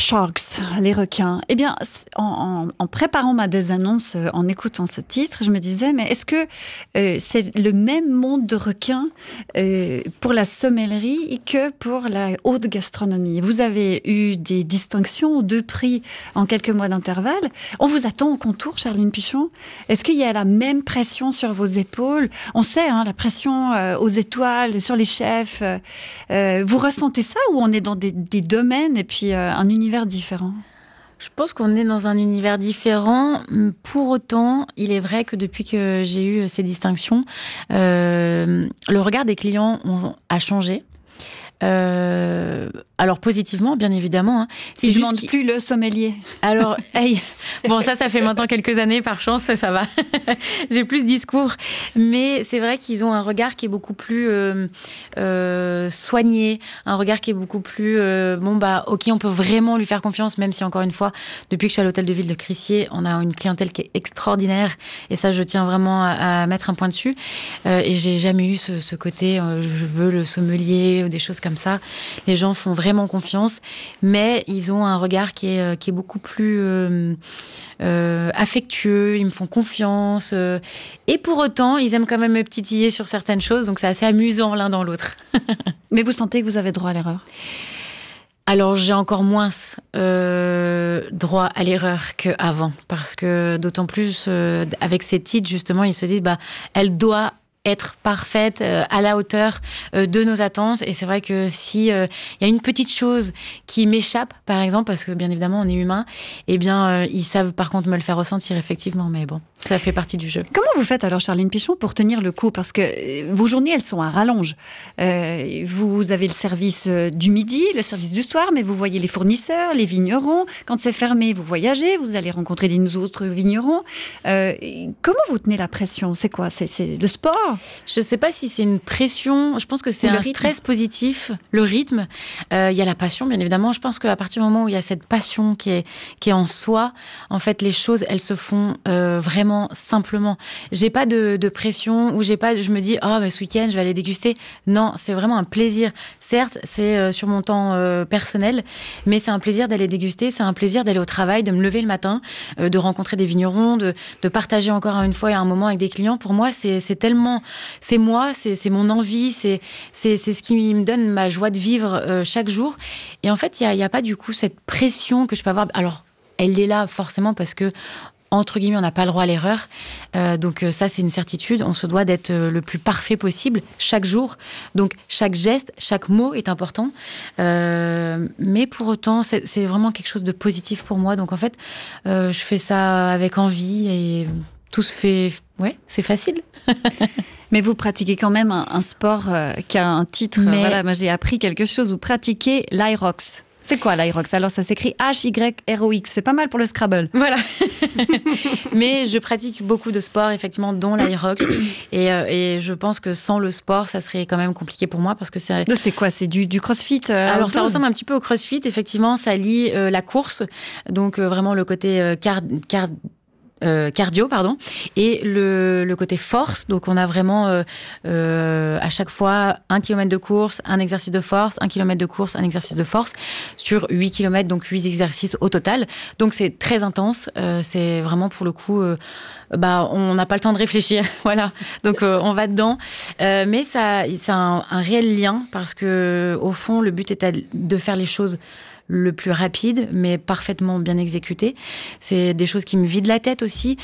Sharks, les requins. Eh bien, en préparant ma désannonce, en écoutant ce titre, je me disais, mais est-ce que c'est le même monde de requins pour la sommellerie que pour la haute gastronomie? Vous avez eu des distinctions, 2 prix en quelques mois d'intervalle. On vous attend au contour, Charline Pichon. Est-ce qu'il y a la même pression sur vos épaules? On sait, la pression aux étoiles, sur les chefs. Vous ressentez ça ou on est dans des domaines et puis un univers différent? Je pense qu'on est dans un univers différent. Pour autant, il est vrai que depuis que j'ai eu ces distinctions, le regard des clients a changé. Alors positivement, bien évidemment. Ils ne demandent plus le sommelier. Alors, bon, ça fait maintenant quelques années, par chance, ça va. J'ai plus de discours. Mais c'est vrai qu'ils ont un regard qui est beaucoup plus soigné, un regard qui est beaucoup plus... ok, on peut vraiment lui faire confiance, même si, encore une fois, depuis que je suis à l'hôtel de ville de Crissier, on a une clientèle qui est extraordinaire. Et ça, je tiens vraiment à mettre un point dessus. Et j'ai jamais eu ce côté, je veux le sommelier, ou des choses comme ça. Les gens font vraiment confiance, mais ils ont un regard qui est beaucoup plus affectueux, ils me font confiance. Et pour autant, ils aiment quand même me titiller sur certaines choses, donc c'est assez amusant l'un dans l'autre. Mais vous sentez que vous avez droit à l'erreur? Alors, j'ai encore moins droit à l'erreur qu'avant, parce que d'autant plus, avec ces titres, justement, ils se disent, elle doit être parfaite, à la hauteur de nos attentes. Et c'est vrai que si y a une petite chose qui m'échappe, par exemple, parce que bien évidemment on est humain, eh bien ils savent par contre me le faire ressentir effectivement. Mais bon, ça fait partie du jeu. Comment vous faites alors, Charline Pichon, pour tenir le coup? Parce que vos journées, elles sont à rallonge. Vous avez le service du midi, le service du soir, mais vous voyez les fournisseurs, les vignerons. Quand c'est fermé, vous voyagez, vous allez rencontrer des autres vignerons. Comment vous tenez la pression? C'est quoi? C'est le sport? Je ne sais pas si c'est une pression. Je pense que c'est un stress positif, le rythme. Il y a la passion, bien évidemment. Je pense qu'à partir du moment où il y a cette passion qui est en soi, en fait, les choses, elles se font vraiment simplement. J'ai pas de pression ou je me dis, mais ce week-end, je vais aller déguster. Non, c'est vraiment un plaisir. Certes, c'est sur mon temps personnel, mais c'est un plaisir d'aller déguster. C'est un plaisir d'aller au travail, de me lever le matin, de rencontrer des vignerons, de partager encore une fois un moment avec des clients. Pour moi, c'est tellement... C'est moi, c'est mon envie, c'est ce qui me donne ma joie de vivre chaque jour. Et en fait, il y a pas du coup cette pression que je peux avoir. Alors, elle est là forcément parce que, entre guillemets, on n'a pas le droit à l'erreur. Donc ça, c'est une certitude. On se doit d'être le plus parfait possible chaque jour. Donc chaque geste, chaque mot est important. Mais pour autant, c'est vraiment quelque chose de positif pour moi. Donc en fait, je fais ça avec envie et tout se fait... Ouais, c'est facile. Mais vous pratiquez quand même un sport qui a un titre. Voilà, moi j'ai appris quelque chose. Vous pratiquez l'Hyrox. C'est quoi l'Hyrox? Alors ça s'écrit H-Y-R-O-X. C'est pas mal pour le Scrabble. Voilà. Mais je pratique beaucoup de sports, effectivement, dont l'Hyrox. Et je pense que sans le sport, ça serait quand même compliqué pour moi parce que c'est... C'est quoi? C'est du crossfit Alors ça ressemble un petit peu au crossfit. Effectivement, ça lie la course. Donc vraiment le côté cardio, et le côté force. Donc on a vraiment à chaque fois 1 kilomètre de course, un exercice de force, 1 kilomètre de course, un exercice de force sur 8 kilomètres, donc 8 exercices au total. Donc c'est très intense. C'est vraiment pour le coup... on n'a pas le temps de réfléchir, voilà. Donc on va dedans, mais ça a un réel lien parce que au fond le but est de faire les choses le plus rapide, mais parfaitement bien exécuté. C'est des choses qui me vident la tête aussi.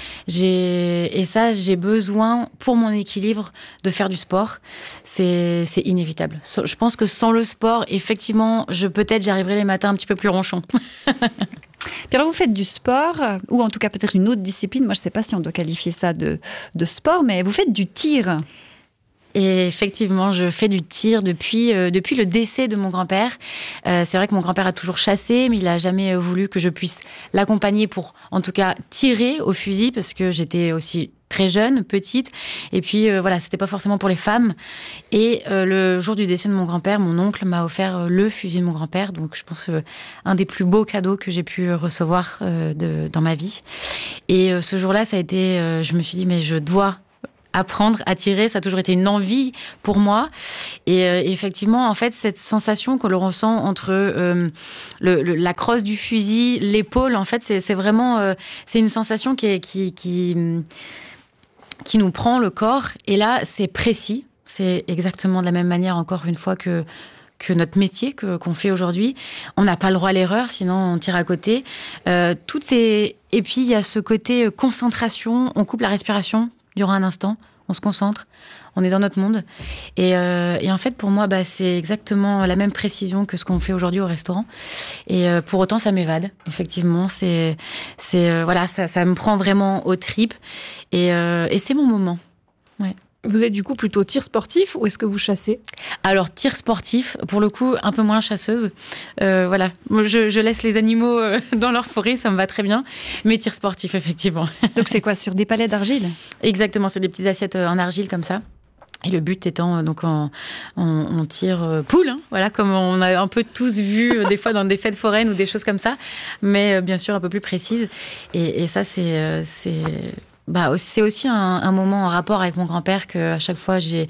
J'ai besoin, pour mon équilibre, de faire du sport. C'est inévitable. Je pense que sans le sport, effectivement, j'arriverai les matins un petit peu plus ronchon. Puis alors vous faites du sport, ou en tout cas peut-être une autre discipline. Moi, je ne sais pas si on doit qualifier ça de sport, mais vous faites du tir. Et effectivement, je fais du tir depuis le décès de mon grand-père. C'est vrai que mon grand-père a toujours chassé, mais il n'a jamais voulu que je puisse l'accompagner pour, en tout cas, tirer au fusil, parce que j'étais aussi très jeune, petite. Et puis, c'était pas forcément pour les femmes. Et le jour du décès de mon grand-père, mon oncle m'a offert le fusil de mon grand-père. Donc, je pense un des plus beaux cadeaux que j'ai pu recevoir dans ma vie. Et ce jour-là, ça a été... je me suis dit, mais je dois apprendre à tirer. Ça a toujours été une envie pour moi. Et effectivement, en fait, cette sensation que l'on ressent entre la crosse du fusil, l'épaule, en fait, c'est vraiment c'est une sensation qui nous prend le corps. Et là, c'est précis. C'est exactement de la même manière, encore une fois, que notre métier qu'on fait aujourd'hui. On n'a pas le droit à l'erreur, sinon on tire à côté. Tout est... Et puis, il y a ce côté concentration. On coupe la respiration durant un instant. On se concentre. On est dans notre monde. Et en fait, pour moi, c'est exactement la même précision que ce qu'on fait aujourd'hui au restaurant. Et pour autant, ça m'évade. Effectivement, voilà, ça me prend vraiment aux tripes. Et c'est mon moment. Ouais. Vous êtes du coup plutôt tir sportif ou est-ce que vous chassez ? Alors, tir sportif, pour le coup, un peu moins chasseuse. Voilà, je laisse les animaux dans leur forêt, ça me va très bien. Mais tir sportif, effectivement. Donc c'est quoi, sur des palets d'argile ? Exactement, c'est des petites assiettes en argile comme ça. Et le but étant, donc, on tire poule, hein, voilà, comme on a un peu tous vu des fois dans des fêtes foraines ou des choses comme ça, mais bien sûr un peu plus précises. Et ça, c'est aussi un moment en rapport avec mon grand-père qu'à chaque fois, j'ai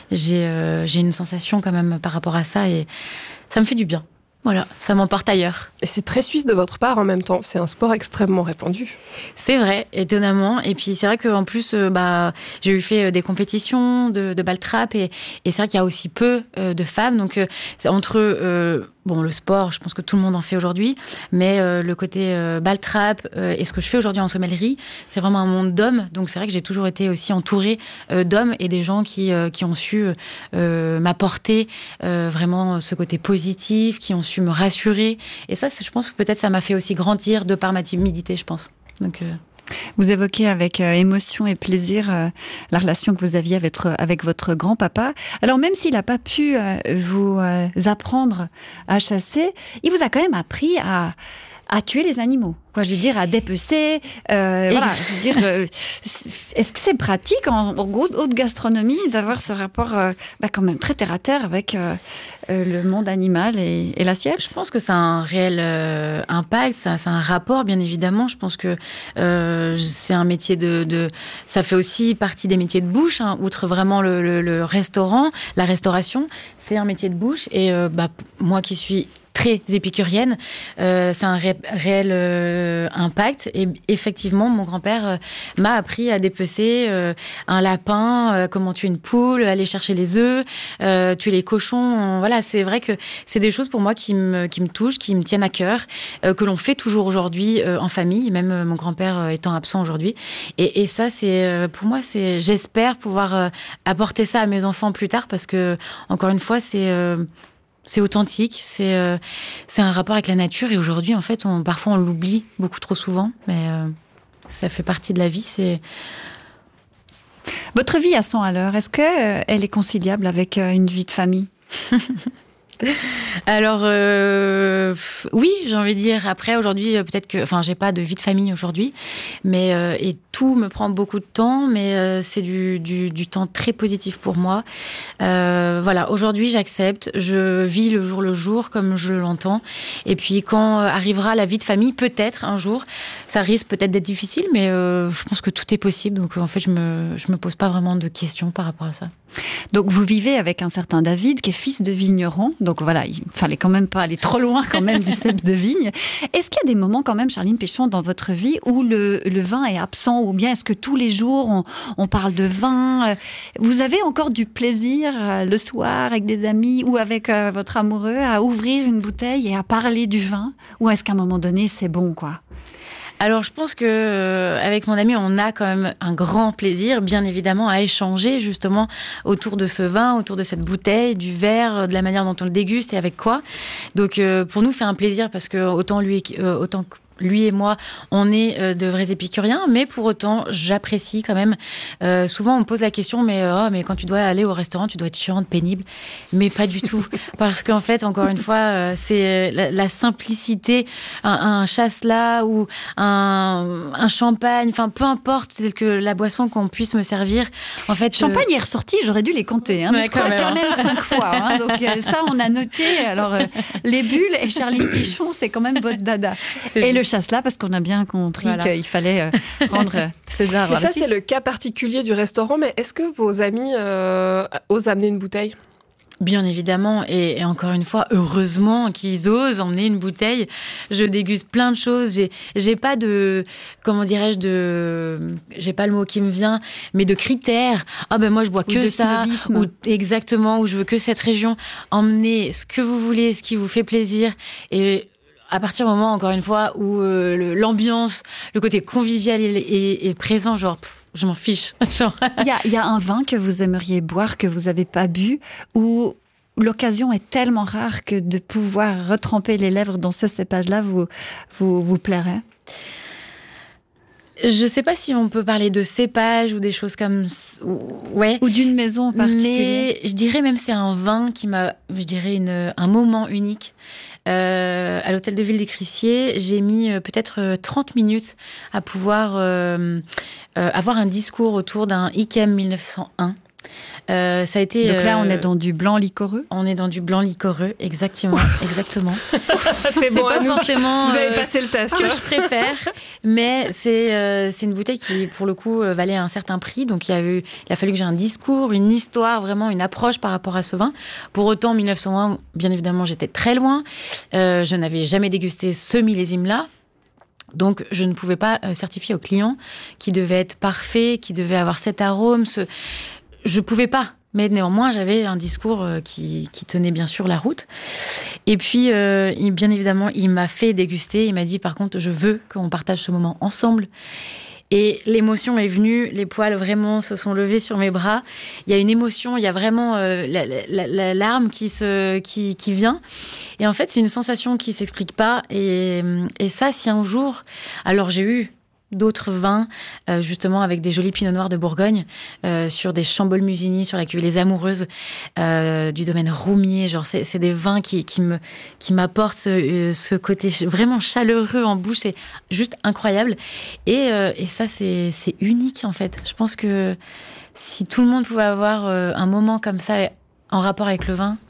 une sensation quand même par rapport à ça et ça me fait du bien. Voilà, ça m'emporte ailleurs. Et c'est très suisse de votre part en même temps. C'est un sport extrêmement répandu. C'est vrai, étonnamment. Et puis c'est vrai qu'en plus, j'ai eu fait des compétitions de balle trap et c'est vrai qu'il y a aussi peu de femmes. Donc c'est entre le sport, je pense que tout le monde en fait aujourd'hui, mais le côté balle trap et ce que je fais aujourd'hui en sommellerie, c'est vraiment un monde d'hommes. Donc c'est vrai que j'ai toujours été aussi entourée d'hommes et des gens qui ont su m'apporter vraiment ce côté positif, qui ont su me rassurer. Et ça, je pense que peut-être ça m'a fait aussi grandir de par ma timidité, je pense. Donc, Vous évoquez avec émotion et plaisir la relation que vous aviez avec votre grand-papa. Alors même s'il n'a pas pu vous apprendre à chasser, il vous a quand même appris à tuer les animaux. Je veux dire, à dépecer. Voilà, je veux dire, est-ce que c'est pratique en haute gastronomie d'avoir ce rapport quand même très terre-à-terre avec le monde animal et l'assiette ? Je pense que ça a un réel impact, ça a un rapport, bien évidemment. Je pense que c'est un métier ça fait aussi partie des métiers de bouche, hein, outre vraiment le restaurant, la restauration. C'est un métier de bouche. Et moi qui suis très épicurienne, c'est un réel impact. Et effectivement, mon grand-père m'a appris à dépecer un lapin, comment tuer une poule, aller chercher les œufs, tuer les cochons. Voilà, c'est vrai que c'est des choses pour moi qui me touchent, qui me tiennent à cœur, que l'on fait toujours aujourd'hui en famille, même mon grand-père étant absent aujourd'hui. Et ça, pour moi, j'espère pouvoir apporter ça à mes enfants plus tard parce que, encore une fois, c'est authentique, c'est un rapport avec la nature et aujourd'hui, en fait, parfois on l'oublie beaucoup trop souvent, mais ça fait partie de la vie. Votre vie à 100 à l'heure, est-ce qu'elle est conciliable avec une vie de famille ? Alors, oui, j'ai envie de dire. Après, aujourd'hui, peut-être que... Enfin, j'ai pas de vie de famille aujourd'hui, mais et tout me prend beaucoup de temps, mais c'est du temps très positif pour moi. Voilà, aujourd'hui, j'accepte. Je vis le jour comme je l'entends. Et puis, quand arrivera la vie de famille, peut-être, un jour, ça risque peut-être d'être difficile, mais je pense que tout est possible. Donc, en fait, je me pose pas vraiment de questions par rapport à ça. Donc, vous vivez avec un certain David, qui est fils de vigneron. Donc voilà, il fallait quand même pas aller trop loin quand même du cep de vigne. Est-ce qu'il y a des moments quand même, Charline Péchon, dans votre vie où le vin est absent, ou bien est-ce que tous les jours on parle de vin ? Vous avez encore du plaisir le soir avec des amis ou avec votre amoureux à ouvrir une bouteille et à parler du vin ? Ou est-ce qu'à un moment donné c'est bon, quoi ? Alors, je pense que avec mon ami, on a quand même un grand plaisir, bien évidemment, à échanger justement autour de ce vin, autour de cette bouteille, du verre, de la manière dont on le déguste et avec quoi. Donc, pour nous, c'est un plaisir parce que autant lui et moi, on est de vrais épicuriens, mais pour autant, j'apprécie quand même. Souvent, on me pose la question, mais quand tu dois aller au restaurant, tu dois être chiante, pénible. Mais pas du tout. Parce qu'en fait, encore une fois, c'est la simplicité, un chasse-là ou un champagne, enfin, peu importe, c'est que la boisson qu'on puisse me servir. En fait, champagne est ressorti, j'aurais dû les compter. Mais je crois quand même 5 fois. Donc ça, on a noté. Alors, les bulles et Charline Pichon, c'est quand même votre dada. Et le ce chasse-là, parce qu'on a bien compris qu'il fallait rendre César. Et ça, c'est le cas particulier du restaurant, mais est-ce que vos amis osent amener une bouteille ? Bien évidemment, et encore une fois, heureusement qu'ils osent emmener une bouteille. Je déguste plein de choses. J'ai pas de, comment dirais-je, j'ai pas le mot qui me vient, mais de critères. Ah ben moi je bois que ça, ou exactement, ou je veux que cette région. Emmenez ce que vous voulez, ce qui vous fait plaisir. Et à partir du moment, encore une fois, où l'ambiance, le côté convivial est présent, genre. Je m'en fiche. Il y a un vin que vous aimeriez boire, que vous n'avez pas bu, où l'occasion est tellement rare que de pouvoir retremper les lèvres dans ce cépage-là vous plairait ? Je ne sais pas si on peut parler de cépage ou des choses comme... Ouais. Ou d'une maison en particulier. Mais je dirais même c'est un vin qui m'a, je dirais, un moment unique. À l'hôtel de ville des Crissiers, j'ai mis peut-être 30 minutes à pouvoir avoir un discours autour d'un Yquem 1901. Ça a été, donc là, on est dans du blanc liquoreux. On est dans du blanc liquoreux, exactement. c'est bon, pas forcément. Vous avez passé le test. Ce que je préfère, mais c'est une bouteille qui, pour le coup, valait un certain prix. Donc il a fallu que j'ai un discours, une histoire, vraiment une approche par rapport à ce vin. Pour autant, 1901, bien évidemment, j'étais très loin. Je n'avais jamais dégusté ce millésime-là. Donc, je ne pouvais pas certifier au client qui devait être parfait, qui devait avoir cet arôme. Je pouvais pas. Mais néanmoins, j'avais un discours qui tenait bien sûr la route. Et puis, bien évidemment, il m'a fait déguster. Il m'a dit, par contre, je veux qu'on partage ce moment ensemble. Et l'émotion est venue, les poils vraiment se sont levés sur mes bras. Il y a une émotion, il y a vraiment la larme qui vient. Et en fait, c'est une sensation qui s'explique pas. Et ça, si un jour... Alors, j'ai eu d'autres vins, justement avec des jolis pinots noirs de Bourgogne, sur des Chambolle-Musigny, sur la cuvée Les Amoureuses, du domaine Roumier. Genre, c'est des vins qui m'apportent ce côté vraiment chaleureux en bouche. C'est juste incroyable. Et ça, c'est unique, en fait. Je pense que si tout le monde pouvait avoir un moment comme ça en rapport avec le vin,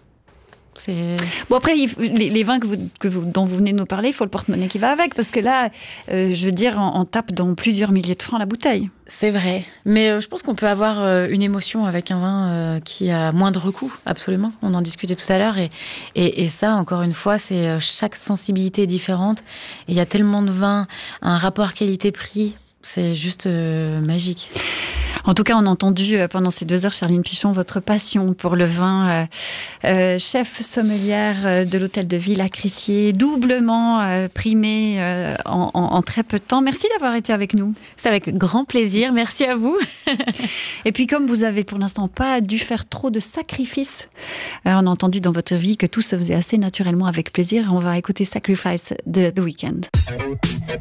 Bon, après, les vins dont vous venez de nous parler, il faut le porte-monnaie qui va avec, parce que là, je veux dire, on tape dans plusieurs milliers de francs la bouteille. C'est vrai, mais je pense qu'on peut avoir une émotion avec un vin qui a moindre coût, absolument. On en discutait tout à l'heure, et ça, encore une fois, c'est chaque sensibilité est différente. Et il y a tellement de vins, un rapport qualité-prix, c'est juste magique. En tout cas, on a entendu pendant ces 2 heures, Charline Pichon, votre passion pour le vin. Chef sommelière de l'hôtel de ville à Crissiers, doublement primée en très peu de temps. Merci d'avoir été avec nous. C'est avec grand plaisir. Merci à vous. Et puis, comme vous avez pour l'instant pas dû faire trop de sacrifices, on a entendu dans votre vie que tout se faisait assez naturellement avec plaisir. On va écouter Sacrifice de The Weeknd.